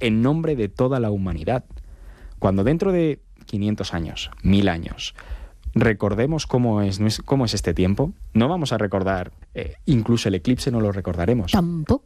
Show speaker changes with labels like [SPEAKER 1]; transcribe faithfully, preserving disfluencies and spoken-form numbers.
[SPEAKER 1] en nombre de toda la humanidad. Cuando dentro de quinientos años, mil años, recordemos cómo es, cómo es este tiempo, no vamos a recordar, eh, incluso el eclipse no lo recordaremos.
[SPEAKER 2] Tampoco.